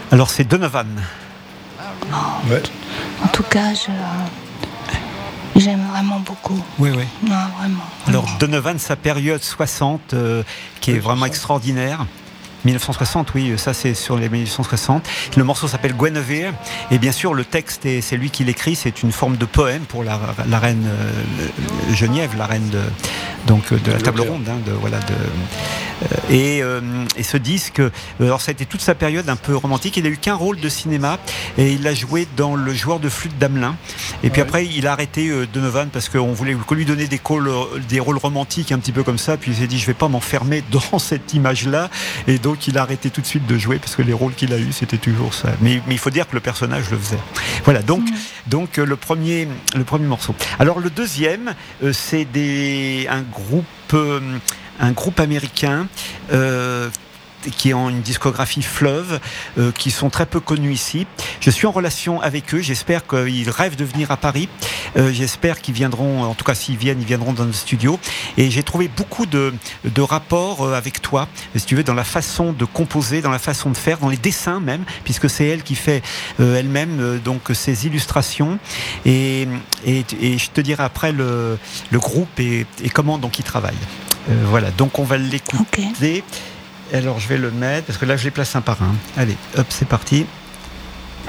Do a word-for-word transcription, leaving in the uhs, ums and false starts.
Alors c'est Donovan. Oh, Ouais. En tout cas, je, j'aime vraiment beaucoup. Oui, oui. Non, vraiment. Alors vraiment. Donovan, sa période soixante, euh, qui est Oui, vraiment ça. extraordinaire. dix-neuf cent soixante, oui, ça c'est sur les dix-neuf cent soixante. Le morceau s'appelle Guinevere, et bien sûr le texte, et c'est lui qui l'écrit, c'est une forme de poème pour la, la reine euh, Geneviève, la reine de, donc, de la table ronde. Hein, de, voilà, de, euh, et, euh, et ce disque, alors ça a été toute sa période un peu romantique, il n'a eu qu'un rôle de cinéma, et il a joué dans Le joueur de flûte d'Amelin, et puis Ouais. après il a arrêté euh, Donovan parce qu'on voulait lui donner des, calls, des rôles romantiques un petit peu comme ça, puis il s'est dit je vais pas m'enfermer dans cette image-là, et donc il a arrêté tout de suite de jouer parce que les rôles qu'il a eu c'était toujours ça. Mais, mais il faut dire que le personnage le faisait. Voilà, donc, Mmh. donc euh, le, premier, le premier morceau. Alors le deuxième, euh, c'est des, un, groupe, euh, un groupe américain euh, qui ont une discographie fleuve, euh, qui sont très peu connus ici. Je suis en relation avec eux, j'espère qu'ils rêvent de venir à Paris, euh, j'espère qu'ils viendront, en tout cas s'ils viennent, ils viendront dans nos studios, et j'ai trouvé beaucoup de, de rapports avec toi, si tu veux, dans la façon de composer, dans la façon de faire, dans les dessins même, puisque c'est elle qui fait euh, elle-même euh, donc ces illustrations, et, et, et je te dirai après le, le groupe et, et comment donc ils travaillent. Euh, voilà, donc on va l'écouter. Ok. Alors je vais le mettre, parce que là je les place un par un. Allez, hop, c'est parti.